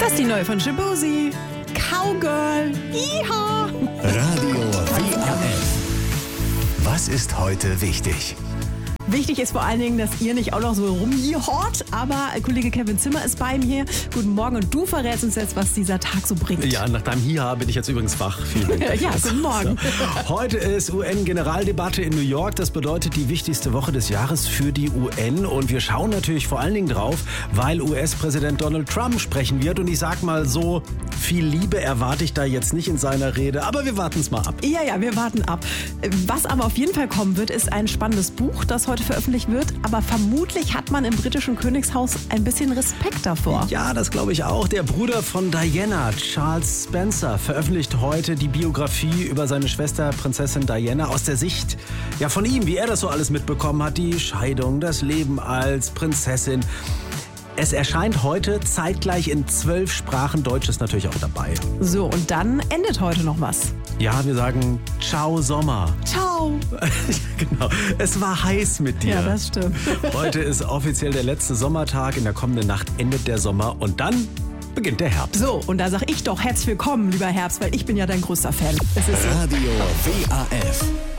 Das ist die neue von Shibuzi. Cowgirl. Iha. Radio WAF. Was ist heute wichtig? Wichtig ist vor allen Dingen, dass ihr nicht auch noch so rumjihort, aber Kollege Kevin Zimmer ist bei mir. Guten Morgen und du verrätst uns jetzt, was dieser Tag so bringt. Ja, nach deinem Hiha bin ich jetzt übrigens wach. Vielen Dank dafür. Ja, guten Morgen. So. Heute ist UN-Generaldebatte in New York. Das bedeutet die wichtigste Woche des Jahres für die UN. Und wir schauen natürlich vor allen Dingen drauf, weil US-Präsident Donald Trump sprechen wird. Und ich sag mal so, viel Liebe erwarte ich da jetzt nicht in seiner Rede. Aber wir warten es mal ab. Ja, wir warten ab. Was aber auf jeden Fall kommen wird, ist ein spannendes Buch, das heute veröffentlicht wird. Aber vermutlich hat man im britischen Königshaus ein bisschen Respekt davor. Ja, das glaube ich auch. Der Bruder von Diana, Charles Spencer, veröffentlicht heute die Biografie über seine Schwester Prinzessin Diana aus der Sicht von ihm, wie er das so alles mitbekommen hat. Die Scheidung, das Leben als Prinzessin. Es erscheint heute zeitgleich in 12 Sprachen. Deutsch ist natürlich auch dabei. So, und dann endet heute noch was. Ja, wir sagen Ciao Sommer. Ciao. Genau. Es war heiß mit dir. Ja, das stimmt. Heute ist offiziell der letzte Sommertag. In der kommenden Nacht endet der Sommer und dann beginnt der Herbst. So, und da sag ich doch herzlich willkommen, lieber Herbst, weil ich bin ja dein größter Fan. Es ist Radio WAF.